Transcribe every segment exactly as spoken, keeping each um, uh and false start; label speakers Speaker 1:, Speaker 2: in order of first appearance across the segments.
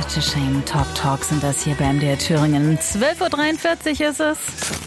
Speaker 1: to Shame Talk Talk sind das hier bei M D R Thüringen. zwölf Uhr dreiundvierzig ist es.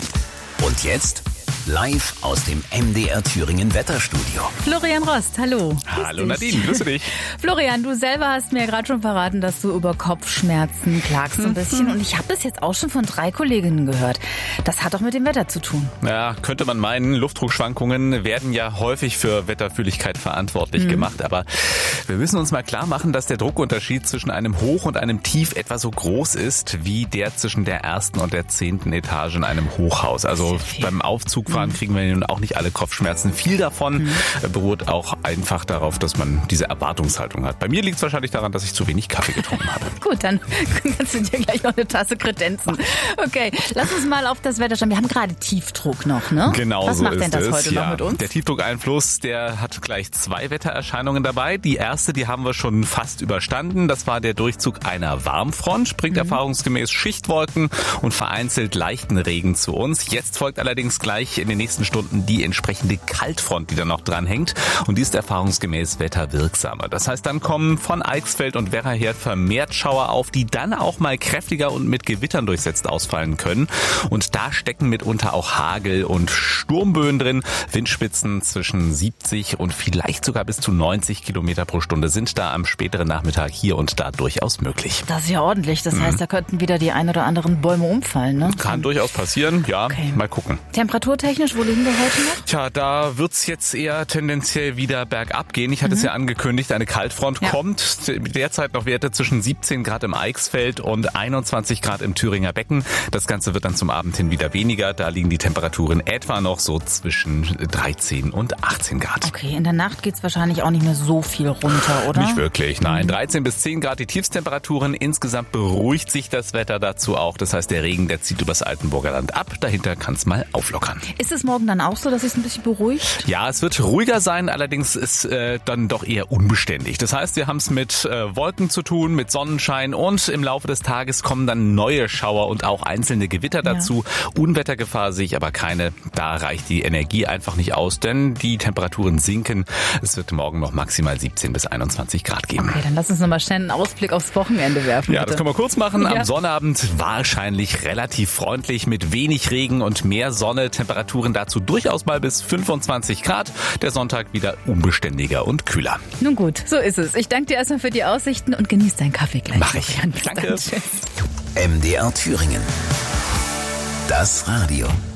Speaker 2: Und jetzt live aus dem M D R Thüringen Wetterstudio.
Speaker 1: Florian Rost, hallo.
Speaker 3: Hallo Nadine, grüße dich.
Speaker 1: Florian, du selber hast mir ja gerade schon verraten, dass du über Kopfschmerzen klagst so ein bisschen. Und ich habe das jetzt auch schon von drei Kolleginnen gehört. Das hat doch mit dem Wetter zu tun.
Speaker 3: Ja, könnte man meinen. Luftdruckschwankungen werden ja häufig für Wetterfühligkeit verantwortlich mhm. gemacht. Aber wir müssen uns mal klar machen, dass der Druckunterschied zwischen einem Hoch und einem Tief etwa so groß ist wie der zwischen der ersten und der zehnten Etage in einem Hochhaus. Also beim Aufzug fahren kriegen wir nun auch nicht alle Kopfschmerzen. Viel davon mhm. beruht auch einfach darauf, dass man diese Erwartungshaltung hat. Bei mir liegt es wahrscheinlich daran, dass ich zu wenig Kaffee getrunken habe.
Speaker 1: Gut, dann kannst du dir gleich noch eine Tasse kredenzen. Okay, lass uns mal auf das Wetter schauen. Wir haben gerade Tiefdruck noch, ne?
Speaker 3: Genau.
Speaker 1: Was
Speaker 3: so
Speaker 1: macht
Speaker 3: ist
Speaker 1: denn das
Speaker 3: es.
Speaker 1: heute
Speaker 3: ja.
Speaker 1: noch mit uns?
Speaker 3: Der Tiefdruckeinfluss, der hat gleich zwei Wettererscheinungen dabei. Die erste, die haben wir schon fast überstanden. Das war der Durchzug einer Warmfront, bringt mhm. erfahrungsgemäß Schichtwolken und vereinzelt leichten Regen zu uns. Jetzt folgt allerdings gleich in den nächsten Stunden die entsprechende Kaltfront, die da noch dranhängt. Und die ist erfahrungsgemäß wetterwirksamer. Das heißt, dann kommen von Eichsfeld und Werra her vermehrt Schauer auf, die dann auch mal kräftiger und mit Gewittern durchsetzt ausfallen können. Und da stecken mitunter auch Hagel und Sturmböen drin. Windspitzen zwischen siebzig und vielleicht sogar bis zu neunzig Kilometer pro Stunde sind da am späteren Nachmittag hier und da durchaus möglich.
Speaker 1: Das ist ja ordentlich. Das heißt, da könnten wieder die ein oder anderen Bäume umfallen, ne?
Speaker 3: Kann durchaus passieren, ja. Okay. Mal gucken.
Speaker 1: Temperaturtechnisch, wo liegen wir heute noch?
Speaker 3: Tja, da wird's jetzt eher tendenziell wieder bergab gehen. Ich hatte mhm. es ja angekündigt, eine Kaltfront ja. kommt. Derzeit noch Werte zwischen siebzehn Grad im Eichsfeld und einundzwanzig Grad im Thüringer Becken. Das Ganze wird dann zum Abend hin wieder weniger. Da liegen die Temperaturen etwa noch so zwischen dreizehn und achtzehn Grad.
Speaker 1: Okay, in der Nacht geht's wahrscheinlich auch nicht mehr so viel runter, oder?
Speaker 3: Nicht wirklich, nein. dreizehn bis zehn Grad die Tiefstemperaturen. Insgesamt beruhigt sich das Wetter dazu auch. Das heißt, der Regen, der zieht übers Altenburger Land ab. Dahinter kann's mal auflockern.
Speaker 1: Ist es morgen dann auch so, dass es ein bisschen beruhigt?
Speaker 3: Ja, es wird ruhiger sein, allerdings ist äh, dann doch eher unbeständig. Das heißt, wir haben es mit äh, Wolken zu tun, mit Sonnenschein und im Laufe des Tages kommen dann neue Schauer und auch einzelne Gewitter dazu. Ja. Unwettergefahr sehe ich aber keine. Da reicht die Energie einfach nicht aus, denn die Temperaturen sinken. Es wird morgen noch maximal siebzehn bis einundzwanzig Grad geben.
Speaker 1: Okay, dann lass uns nochmal schnell einen Ausblick aufs Wochenende werfen.
Speaker 3: Ja,
Speaker 1: bitte.
Speaker 3: Das können wir kurz machen.
Speaker 1: Ja.
Speaker 3: Am Sonnabend wahrscheinlich relativ freundlich mit wenig Regen und mehr Sonne. Temperaturen dazu durchaus mal bis fünfundzwanzig Grad. Der Sonntag wieder unbeständiger und kühler.
Speaker 1: Nun gut, so ist es. Ich danke dir erstmal für die Aussichten und genieß deinen Kaffee gleich.
Speaker 3: Mach ich.
Speaker 1: Danke.
Speaker 3: Danke.
Speaker 2: M D R Thüringen. Das Radio.